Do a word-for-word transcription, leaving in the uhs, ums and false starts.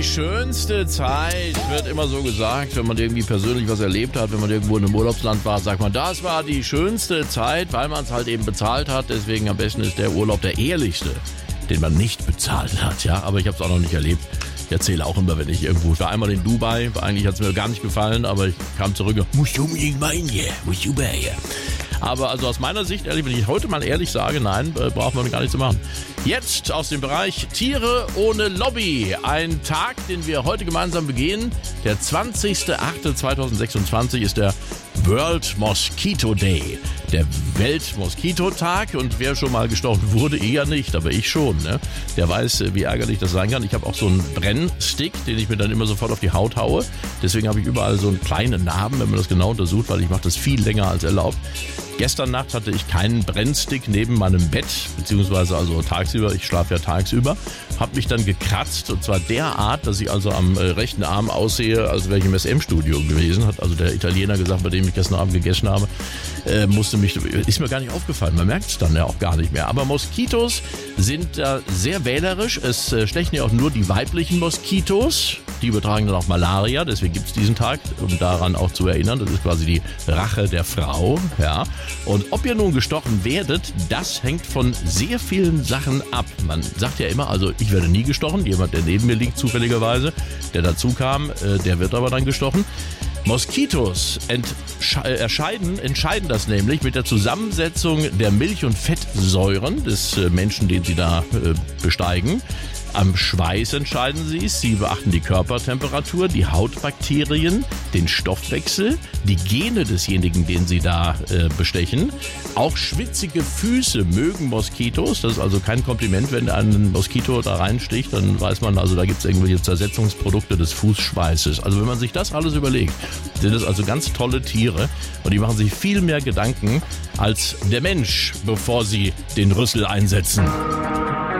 die schönste Zeit, wird immer so gesagt, wenn man irgendwie persönlich was erlebt hat, wenn man irgendwo in einem Urlaubsland war, sagt man, das war die schönste Zeit, weil man es halt eben bezahlt hat. Deswegen am besten ist der Urlaub der ehrlichste, den man nicht bezahlt hat. Ja, aber ich habe es auch noch nicht erlebt. Ich erzähle auch immer, wenn ich irgendwo, ich war einmal in Dubai, eigentlich hat es mir gar nicht gefallen, aber ich kam zurück und muss unbedingt mal hin hier, muss Dubai hier. Aber also aus meiner Sicht, ehrlich, wenn ich heute mal ehrlich sage, nein, äh, braucht man gar nicht zu machen. Jetzt aus dem Bereich Tiere ohne Lobby. Ein Tag, den wir heute gemeinsam begehen. Der zwanzigster achte zweitausendsechsundzwanzig ist der World Mosquito Day. Der Weltmoskitotag. Und wer schon mal gestochen wurde, eher nicht, aber ich schon. Ne? Der weiß, wie ärgerlich das sein kann. Ich habe auch so einen Brennstick, den ich mir dann immer sofort auf die Haut haue. Deswegen habe ich überall so einen kleinen Narben, wenn man das genau untersucht, weil ich mache das viel länger als erlaubt. Gestern Nacht hatte ich keinen Brennstick neben meinem Bett, beziehungsweise also tagsüber, ich schlafe ja tagsüber, habe mich dann gekratzt und zwar derart, dass ich also am äh, rechten Arm aussehe, als wäre ich im S M-Studio gewesen, hat also der Italiener gesagt, bei dem ich gestern Abend gegessen habe, äh, musste mich, ist mir gar nicht aufgefallen, man merkt es dann ja auch gar nicht mehr. Aber Moskitos sind äh, sehr wählerisch, es äh, stechen ja auch nur die weiblichen Moskitos, die übertragen dann auch Malaria, deswegen gibt es diesen Tag, um daran auch zu erinnern, das ist quasi die Rache der Frau, ja. Und ob ihr nun gestochen werdet, das hängt von sehr vielen Sachen ab. Man sagt ja immer, also ich werde nie gestochen, jemand, der neben mir liegt zufälligerweise, der dazu kam, äh, der wird aber dann gestochen. Moskitos entsche- erscheiden, entscheiden das nämlich mit der Zusammensetzung der Milch- und Fettsäuren des äh, Menschen, den sie da äh, besteigen. Am Schweiß entscheiden sie es. Sie beachten die Körpertemperatur, die Hautbakterien, den Stoffwechsel, die Gene desjenigen, den sie da äh, bestechen. Auch schwitzige Füße mögen Moskitos. Das ist also kein Kompliment, wenn ein Moskito da reinsticht, dann weiß man, also da gibt es irgendwelche Zersetzungsprodukte des Fußschweißes. Also wenn man sich das alles überlegt, sind das also ganz tolle Tiere und die machen sich viel mehr Gedanken als der Mensch, bevor sie den Rüssel einsetzen.